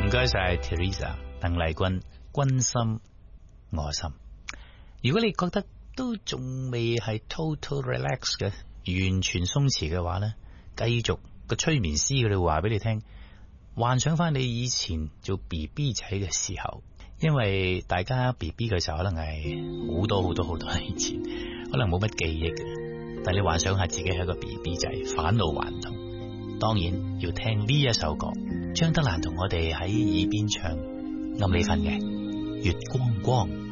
唔該晒 Teresa 鄧麗君，君心我心。如果你覺得都仲未係 total relax 嘅，完全鬆弛嘅話呢，繼續個催眠師佢哋會話俾你聽，幻想翻你以前做 BB 仔嘅時候，因為大家 BB 嘅時候可能係好多以前，可能冇乜記憶嘅，但你幻想下自己係一個 BB 仔，返老還童。當然要聽呢一首歌，張德蘭同我哋喺耳邊唱，暗你瞓嘅月光光。